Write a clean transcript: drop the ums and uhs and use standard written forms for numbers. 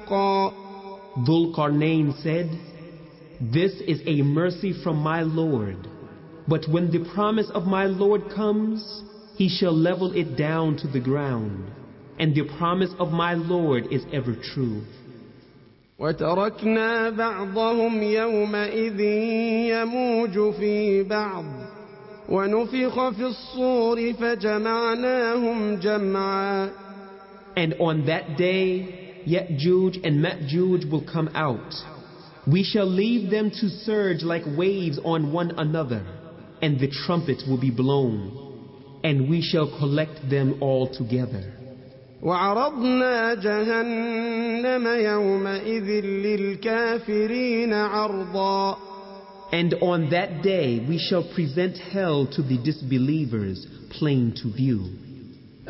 حقا. Dhul Qarnayn said, "This is a mercy from my Lord, but when the promise of my Lord comes, he shall level it down to the ground, and the promise of my Lord is ever true." وتركنا بعضهم يومئذ يموج في بعض ونفخ في الصور فجمعناهم جمعا. And on that day, Ya'juj and Ma'juj will come out. We shall leave them to surge like waves on one another, and the trumpet will be blown, and we shall collect them all together. وعرضنا جهنم يومئذ للكافرين عرضا. And on that day we shall present hell to the disbelievers plain to view.